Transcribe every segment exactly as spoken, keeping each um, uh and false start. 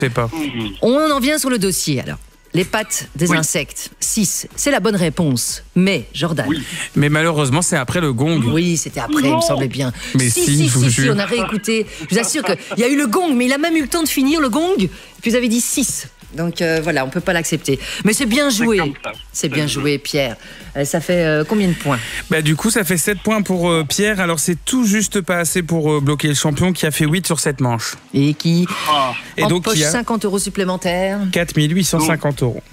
Je sais pas. On en vient sur le dossier alors. Les pattes des Oui. insectes. six, c'est la bonne réponse. Mais, Jordan. Oui. Mais malheureusement, c'est après le gong. Oui, c'était après, il me semblait bien. Mais si, si, si, je vous si, si, jure. on a réécouté. Je vous assure qu'il y a eu le gong, mais il a même eu le temps de finir le gong. Et puis vous avez dit six. Donc euh, voilà, on peut pas l'accepter. Mais c'est bien joué. comme ça. C'est bien joué, Pierre. Euh, ça fait euh, combien de points? Bah, du coup, ça fait sept points pour euh, Pierre. Alors, c'est tout juste pas assez pour euh, bloquer le champion qui a fait huit sur cette manche. Et qui Ah. Et donc, empoche il y a cinquante euros supplémentaires. quatre mille huit cent cinquante euros.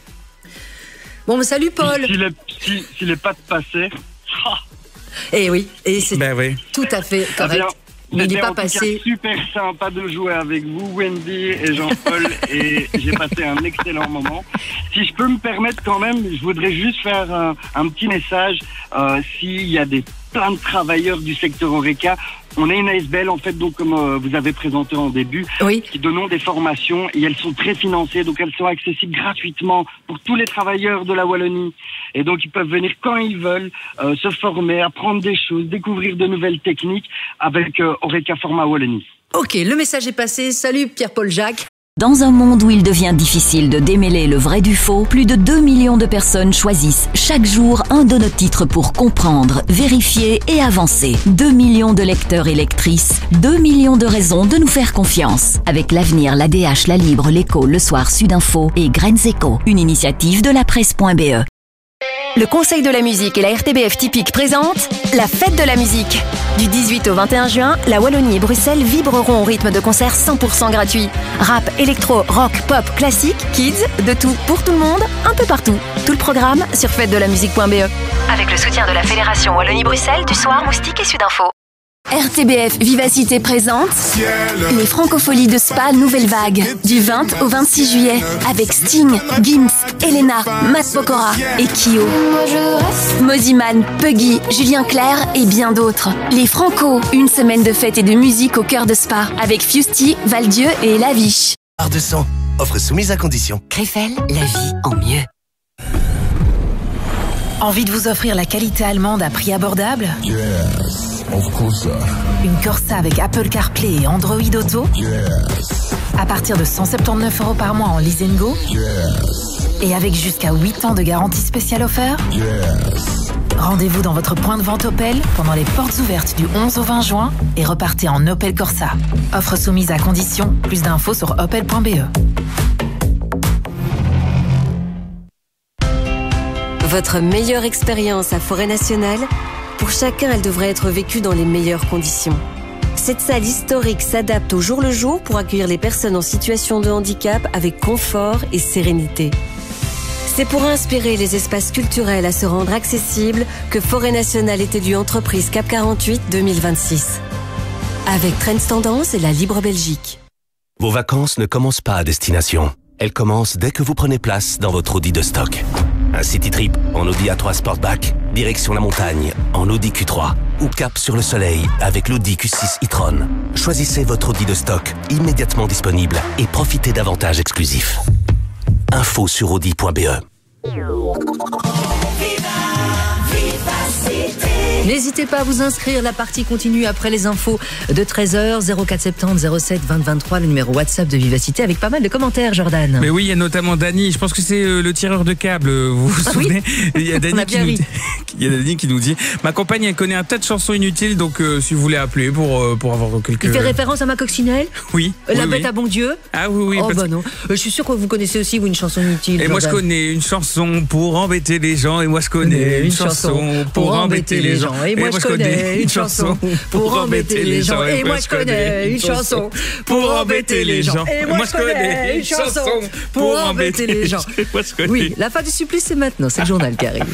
Bon, bah, salut Paul. Si les, si, si les pattes passaient. Ah, Et oui, et c'est Ben oui. tout à fait correct. bien. Mais il n'est C'était pas en tout cas passé. super sympa de jouer avec vous, Wendy et Jean-Paul, et j'ai passé un excellent moment. Si je peux me permettre quand même, je voudrais juste faire un, un petit message. Euh, S'il y a des plein de travailleurs du secteur Horeca, on est une A S B L en fait, donc comme euh, vous avez présenté en début, Oui. qui donnons des formations et elles sont très financées, donc elles sont accessibles gratuitement pour tous les travailleurs de la Wallonie. Et donc ils peuvent venir quand ils veulent, euh, se former, apprendre des choses, découvrir de nouvelles techniques avec euh, Horeca Format Wallonie. Ok, le message est passé. Salut Pierre-Paul Jacques. Dans un monde où il devient difficile de démêler le vrai du faux, plus de deux millions de personnes choisissent chaque jour un de nos titres pour comprendre, vérifier et avancer. deux millions de lecteurs et lectrices, deux millions de raisons de nous faire confiance. Avec l'Avenir, l'A D H, La Libre, l'Écho, Le Soir, Sudinfo et Graines Éco, une initiative de la presse.be. Le Conseil de la musique et la R T B F Typique présentent la Fête de la musique. Du dix-huit au vingt et un juin, la Wallonie et Bruxelles vibreront au rythme de concerts cent pour cent gratuits. Rap, électro, rock, pop, classique, kids, de tout pour tout le monde, un peu partout. Tout le programme sur fête de la musique point b e. Avec le soutien de la Fédération Wallonie-Bruxelles, du Soir, Moustique et Sudinfo. R T B F Vivacité présente les Francopholies de Spa Nouvelle Vague du vingt au vingt-six juillet avec Sting, Gims, Elena, Matt Pokora et Kyo. Moziman, Puggy, Julien Clerc et bien d'autres. Les Franco, une semaine de fête et de musique au cœur de Spa avec Fusty, Valdieu et Laviche. Art de sang, offre soumise à condition. Krefel, la vie en mieux. Envie de vous offrir la qualité allemande à prix abordable? Yes, of course. Une Corsa avec Apple CarPlay et Android Auto? Yes, À partir de cent soixante-dix-neuf euros par mois en lease and go? yes, Et avec jusqu'à huit ans de garantie spéciale offert? yes. Rendez-vous dans votre point de vente Opel pendant les portes ouvertes du onze au vingt juin et repartez en Opel Corsa. Offre soumise à condition. Plus d'infos sur opel point b e. Votre meilleure expérience à Forêt Nationale, pour chacun, elle devrait être vécue dans les meilleures conditions. Cette salle historique s'adapte au jour le jour pour accueillir les personnes en situation de handicap avec confort et sérénité. C'est pour inspirer les espaces culturels à se rendre accessibles que Forêt Nationale est élue entreprise C A P quarante-huit deux mille vingt-six. Avec Trends Tendance et la Libre Belgique. Vos vacances ne commencent pas à destination. Elles commencent dès que vous prenez place dans votre Audi de stock. Un city trip en Audi A trois Sportback, direction la montagne en Audi Q trois ou cap sur le soleil avec l'Audi Q six e-tron. Choisissez votre Audi de stock immédiatement disponible et profitez d'avantages exclusifs. Info sur audi point b e. N'hésitez pas à vous inscrire, la partie continue après les infos de treize heures, zéro quatre soixante-dix zéro sept vingt vingt-trois, le numéro WhatsApp de Vivacité avec pas mal de commentaires, Jordan. Mais oui, il y a notamment Dany, je pense que c'est euh, le tireur de câble, vous vous Ah souvenez? oui. Il y a On Dany a qui, bien nous ri. dit, il y a Dany qui nous dit ma compagne elle connaît un tas de chansons inutiles, donc euh, si vous voulez appeler pour, euh, pour avoir quelques... Il fait référence à ma coccinelle, Oui. La oui, bête oui. à bon Dieu. Ah oui, oui. Oh parce- bah non, Euh, je suis sûr que vous connaissez aussi vous une chanson inutile. Et moi je Jordan. connais une chanson pour embêter les gens, et moi je connais une chanson pour embêter les gens, et moi je connais une chanson pour embêter les gens, et moi je connais une chanson pour embêter les gens, et moi je connais une chanson pour embêter les gens. Moi, je connais. Oui, la fin du supplice c'est maintenant, c'est le journal qui arrive.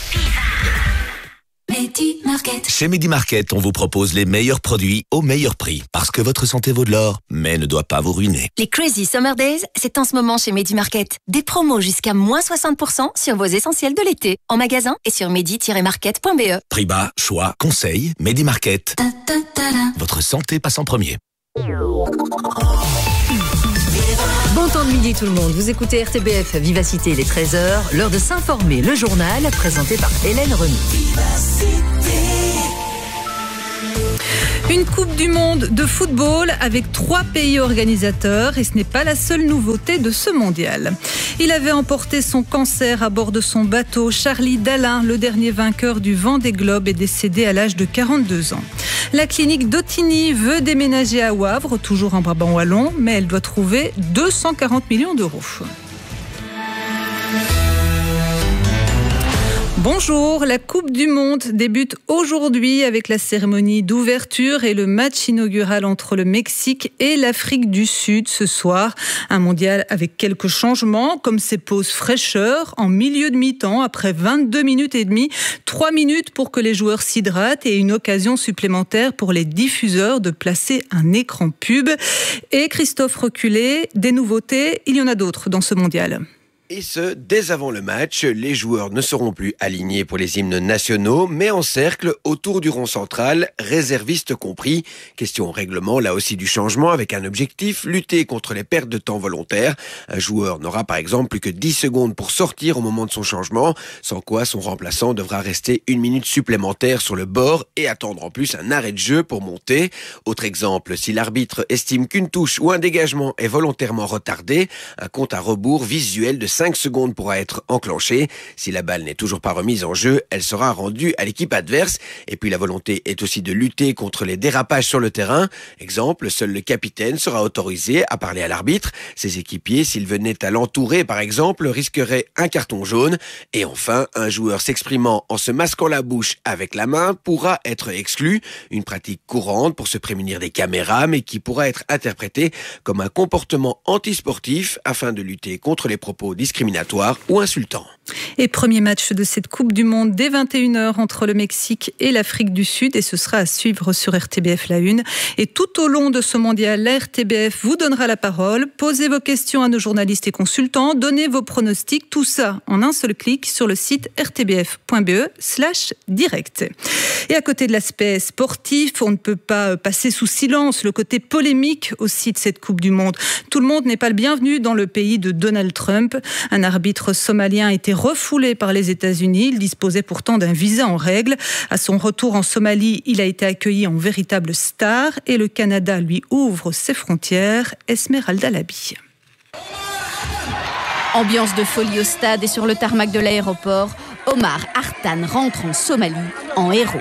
Chez Medi Market, on vous propose les meilleurs produits au meilleur prix. Parce que votre santé vaut de l'or, mais ne doit pas vous ruiner. Les Crazy Summer Days, c'est en ce moment chez Medi Market. Des promos jusqu'à moins soixante pour cent sur vos essentiels de l'été. En magasin et sur medi tiret market point b e. Prix bas, choix, conseils, Medi Market. Votre santé passe en premier. Bon temps de midi tout le monde, vous écoutez R T B F Vivacité, il est treize heures, l'heure de s'informer, le journal présenté par Hélène Remy. Une Coupe du Monde de football avec trois pays organisateurs et ce n'est pas la seule nouveauté de ce mondial. Il avait emporté son cancer à bord de son bateau. Charlie Dalin, le dernier vainqueur du Vendée Globe, est décédé à l'âge de quarante-deux ans. La clinique d'Ottigny veut déménager à Wavre, toujours en Brabant wallon, mais elle doit trouver deux cent quarante millions d'euros. Bonjour, la Coupe du Monde débute aujourd'hui avec la cérémonie d'ouverture et le match inaugural entre le Mexique et l'Afrique du Sud ce soir. Un mondial avec quelques changements, comme ces pauses fraîcheur en milieu de mi-temps après vingt-deux minutes et demie, trois minutes pour que les joueurs s'hydratent et une occasion supplémentaire pour les diffuseurs de placer un écran pub. Et Christophe Reculé, des nouveautés, il y en a d'autres dans ce mondial. Et ce, dès avant le match, les joueurs ne seront plus alignés pour les hymnes nationaux, mais en cercle autour du rond central, réservistes compris. Question règlement, là aussi du changement, avec un objectif, lutter contre les pertes de temps volontaires. Un joueur n'aura par exemple plus que dix secondes pour sortir au moment de son changement, sans quoi son remplaçant devra rester une minute supplémentaire sur le bord et attendre en plus un arrêt de jeu pour monter. Autre exemple, si l'arbitre estime qu'une touche ou un dégagement est volontairement retardé, un compte à rebours visuel de cinq secondes pourra être enclenché. Si la balle n'est toujours pas remise en jeu, elle sera rendue à l'équipe adverse. Et puis la volonté est aussi de lutter contre les dérapages sur le terrain. Exemple, seul le capitaine sera autorisé à parler à l'arbitre. Ses équipiers, s'ils venaient à l'entourer par exemple, risqueraient un carton jaune. Et enfin, un joueur s'exprimant en se masquant la bouche avec la main pourra être exclu. Une pratique courante pour se prémunir des caméras, mais qui pourra être interprétée comme un comportement antisportif afin de lutter contre les propos discriminatoires ou insultants. Et premier match de cette Coupe du Monde dès vingt et une heures entre le Mexique et l'Afrique du Sud, et ce sera à suivre sur R T B F La Une. Et tout au long de ce mondial, la R T B F vous donnera la parole. Posez vos questions à nos journalistes et consultants, donnez vos pronostics, tout ça en un seul clic sur le site r t b f point b e slash direct. Et à côté de l'aspect sportif, on ne peut pas passer sous silence le côté polémique aussi de cette Coupe du Monde. Tout le monde n'est pas le bienvenu dans le pays de Donald Trump. Un arbitre somalien a été refoulé par les États-Unis. Il disposait pourtant d'un visa en règle. À son retour en Somalie, il a été accueilli en véritable star et le Canada lui ouvre ses frontières. Esmeralda Labi. Ambiance de folie au stade et sur le tarmac de l'aéroport. Omar Artan rentre en Somalie en héros.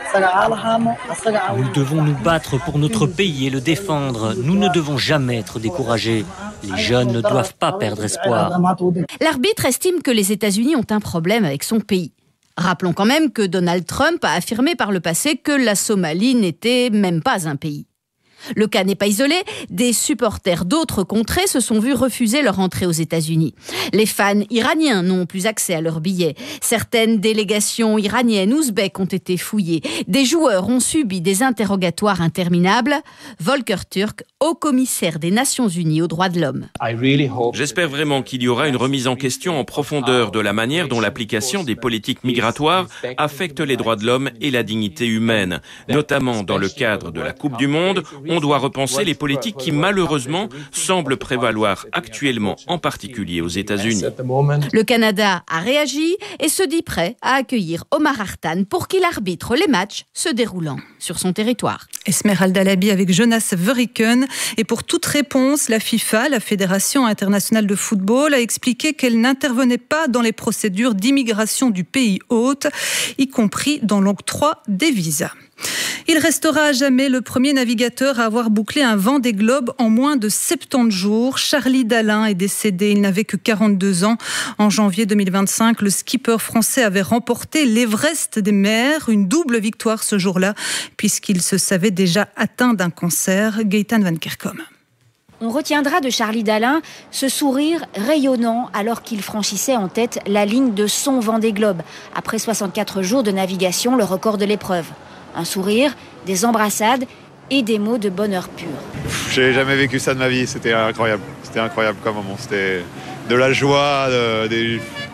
Nous devons nous battre pour notre pays et le défendre. Nous ne devons jamais être découragés. Les jeunes ne doivent pas perdre espoir. L'arbitre estime que les États-Unis ont un problème avec son pays. Rappelons quand même que Donald Trump a affirmé par le passé que la Somalie n'était même pas un pays. Le cas n'est pas isolé, des supporters d'autres contrées se sont vus refuser leur entrée aux États-Unis. Les fans iraniens n'ont plus accès à leurs billets. Certaines délégations iraniennes, ouzbèques ont été fouillées. Des joueurs ont subi des interrogatoires interminables. Volker Turk, haut commissaire des Nations Unies aux droits de l'homme. J'espère vraiment qu'il y aura une remise en question en profondeur de la manière dont l'application des politiques migratoires affecte les droits de l'homme et la dignité humaine, notamment dans le cadre de la Coupe du Monde. On doit repenser les politiques qui, malheureusement, semblent prévaloir actuellement, en particulier aux États-Unis. Le Canada a réagi et se dit prêt à accueillir Omar Artan pour qu'il arbitre les matchs se déroulant sur son territoire. Esmeralda Labi avec Jonas Verriken. Et pour toute réponse, la FIFA, la Fédération internationale de football, a expliqué qu'elle n'intervenait pas dans les procédures d'immigration du pays hôte, y compris dans l'octroi des visas. Il restera à jamais le premier navigateur à avoir bouclé un Vendée Globe en moins de soixante-dix jours. Charlie Dalin est décédé, il n'avait que quarante-deux ans. En janvier deux mille vingt-cinq, le skipper français avait remporté l'Everest des mers, une double victoire ce jour-là, puisqu'il se savait déjà atteint d'un cancer. Gaëtan Van Kerkom. On retiendra de Charlie Dalin ce sourire rayonnant alors qu'il franchissait en tête la ligne de son Vendée Globe. Après soixante-quatre jours de navigation, le record de l'épreuve. Un sourire, des embrassades et des mots de bonheur pur. J'ai jamais vécu ça de ma vie, c'était incroyable. C'était incroyable comme moment. C'était de la joie, de, des...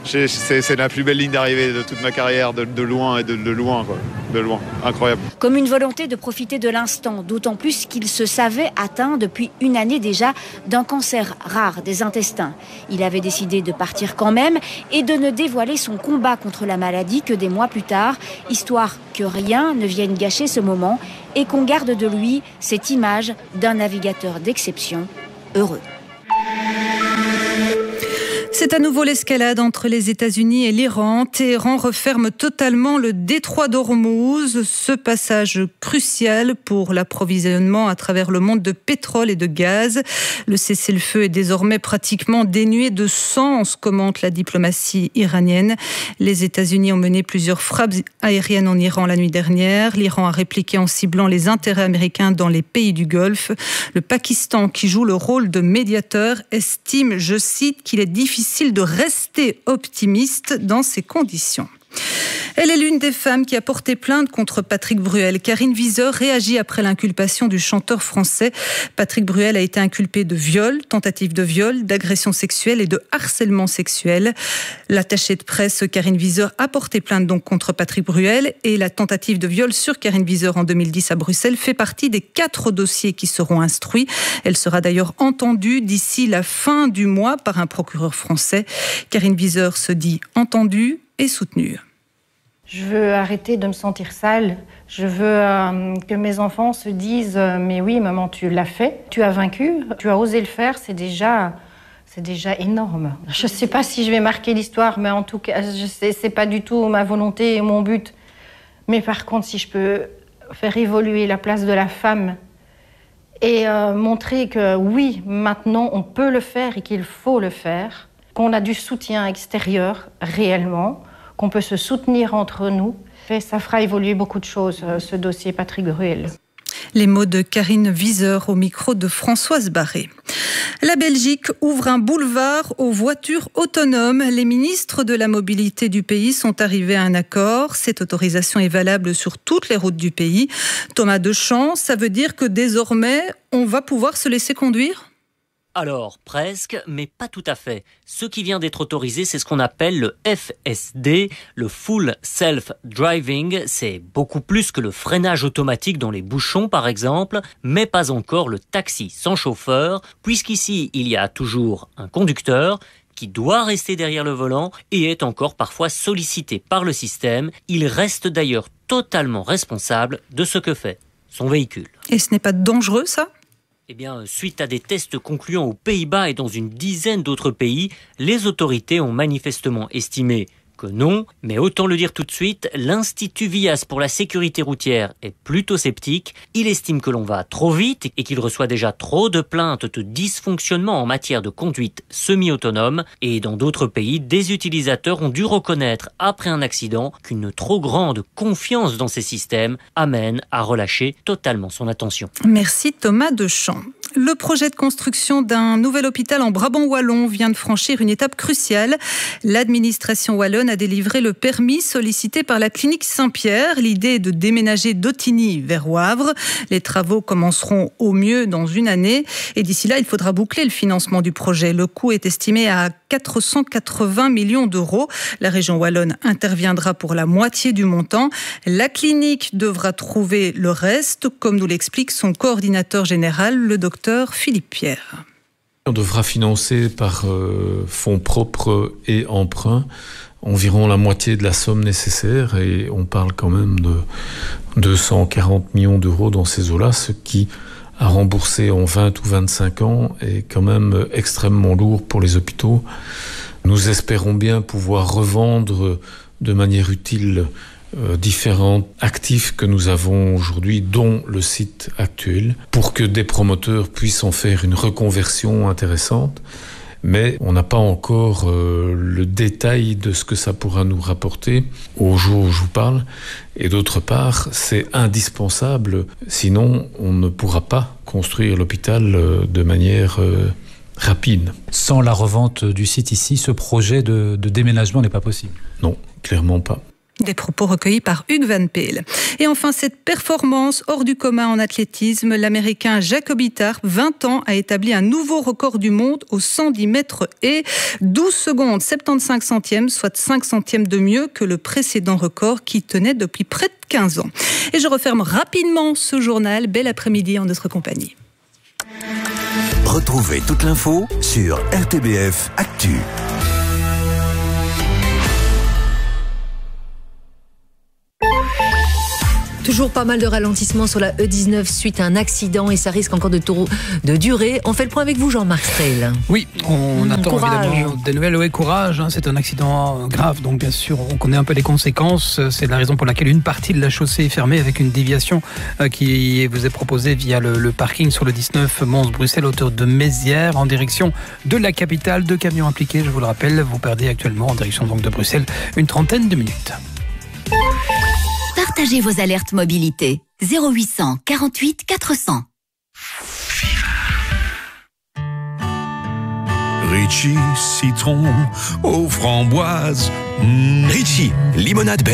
C'est, c'est, c'est la plus belle ligne d'arrivée de toute ma carrière, de, de loin et de, de loin, quoi. De loin. Incroyable. Comme une volonté de profiter de l'instant, d'autant plus qu'il se savait atteint depuis une année déjà d'un cancer rare des intestins. Il avait décidé de partir quand même et de ne dévoiler son combat contre la maladie que des mois plus tard, histoire que rien ne vienne gâcher ce moment et qu'on garde de lui cette image d'un navigateur d'exception heureux. C'est à nouveau l'escalade entre les États-Unis et l'Iran. Téhéran referme totalement le détroit d'Ormuz, ce passage crucial pour l'approvisionnement à travers le monde de pétrole et de gaz. Le cessez-le-feu est désormais pratiquement dénué de sens, commente la diplomatie iranienne. Les États-Unis ont mené plusieurs frappes aériennes en Iran la nuit dernière. L'Iran a répliqué en ciblant les intérêts américains dans les pays du Golfe. Le Pakistan, qui joue le rôle de médiateur, estime, je cite, qu'il est difficile de rester optimiste dans ces conditions. Elle est l'une des femmes qui a porté plainte contre Patrick Bruel. Karine Viseur réagit après l'inculpation du chanteur français. Patrick Bruel a été inculpé de viol, tentative de viol, d'agression sexuelle et de harcèlement sexuel. L'attachée de presse Karine Viseur a porté plainte donc contre Patrick Bruel et la tentative de viol sur Karine Viseur en deux mille dix à Bruxelles fait partie des quatre dossiers qui seront instruits. Elle sera d'ailleurs entendue d'ici la fin du mois par un procureur français. Karine Viseur se dit entendue et soutenue. Je veux arrêter de me sentir sale. Je veux euh, que mes enfants se disent euh, « Mais oui, maman, tu l'as fait. Tu as vaincu. Tu as osé le faire. C'est déjà, c'est déjà énorme. » Je ne sais pas si je vais marquer l'histoire, mais en tout cas, ce n'est pas du tout ma volonté et mon but. Mais par contre, si je peux faire évoluer la place de la femme et euh, montrer que oui, maintenant, on peut le faire et qu'il faut le faire, qu'on a du soutien extérieur réellement, qu'on peut se soutenir entre nous. Et ça fera évoluer beaucoup de choses, ce dossier Patrick Bruel. Les mots de Karine Viseur au micro de Françoise Barré. La Belgique ouvre un boulevard aux voitures autonomes. Les ministres de la mobilité du pays sont arrivés à un accord. Cette autorisation est valable sur toutes les routes du pays. Thomas Deschamps, ça veut dire que désormais, on va pouvoir se laisser conduire ? Alors, presque, mais pas tout à fait. Ce qui vient d'être autorisé, c'est ce qu'on appelle le F S D, le Full Self Driving. C'est beaucoup plus que le freinage automatique dans les bouchons, par exemple, mais pas encore le taxi sans chauffeur, puisqu'ici, il y a toujours un conducteur qui doit rester derrière le volant et est encore parfois sollicité par le système. Il reste d'ailleurs totalement responsable de ce que fait son véhicule. Et ce n'est pas dangereux, ça ? Eh bien, suite à des tests concluants aux Pays-Bas et dans une dizaine d'autres pays, les autorités ont manifestement estimé que non, mais autant le dire tout de suite, l'Institut Vias pour la sécurité routière est plutôt sceptique. Il estime que l'on va trop vite et qu'il reçoit déjà trop de plaintes de dysfonctionnement en matière de conduite semi-autonome. Et dans d'autres pays, des utilisateurs ont dû reconnaître après un accident qu'une trop grande confiance dans ces systèmes amène à relâcher totalement son attention. Merci Thomas Deschamps. Le projet de construction d'un nouvel hôpital en Brabant wallon vient de franchir une étape cruciale. L'administration wallonne a délivré le permis sollicité par la clinique Saint-Pierre. L'idée est de déménager d'Ottignies vers Wavre. Les travaux commenceront au mieux dans une année. Et d'ici là, il faudra boucler le financement du projet. Le coût est estimé à quatre cent quatre-vingts millions d'euros. La région wallonne interviendra pour la moitié du montant. La clinique devra trouver le reste, comme nous l'explique son coordinateur général, le docteur Philippe Pierre. On devra financer par euh, fonds propres et emprunts environ la moitié de la somme nécessaire et on parle quand même de deux cent quarante millions d'euros dans ces eaux-là, ce qui, à rembourser en vingt ou vingt-cinq ans, est quand même extrêmement lourd pour les hôpitaux. Nous espérons bien pouvoir revendre de manière utile Euh, différents actifs que nous avons aujourd'hui, dont le site actuel, pour que des promoteurs puissent en faire une reconversion intéressante. Mais on n'a pas encore euh, le détail de ce que ça pourra nous rapporter au jour où je vous parle. Et d'autre part, c'est indispensable, sinon on ne pourra pas construire l'hôpital euh, de manière euh, rapide. Sans la revente du site ici, ce projet de, de déménagement n'est pas possible ? Non, clairement pas. Des propos recueillis par Hugues Van Peel. Et enfin, cette performance hors du commun en athlétisme, l'Américain Jacob Ittard, vingt ans, a établi un nouveau record du monde au cent dix mètres et douze secondes, soixante-quinze centièmes, soit cinq centièmes de mieux que le précédent record qui tenait depuis près de quinze ans. Et je referme rapidement ce journal. Bel après-midi en notre compagnie. Retrouvez toute l'info sur R T B F Actu. Toujours pas mal de ralentissements sur la E dix-neuf suite à un accident et ça risque encore de, tour, de durer. On fait le point avec vous, Jean-Marc Strehl. Oui, on mmh, attend courage. évidemment des nouvelles. Oui, courage, hein, c'est un accident grave, donc bien sûr, on connaît un peu les conséquences. C'est la raison pour laquelle une partie de la chaussée est fermée avec une déviation euh, qui vous est proposée via le, le parking sur le dix-neuf Mons-Bruxelles, hauteur de Mézières, en direction de la capitale. Deux camions impliqués, je vous le rappelle. Vous perdez actuellement en direction donc de Bruxelles une trentaine de minutes. Partagez vos alertes mobilité. zéro huit cent quarante-huit quatre cents. Ritchie, citron aux framboises. Mmh. Ritchie, limonade belge.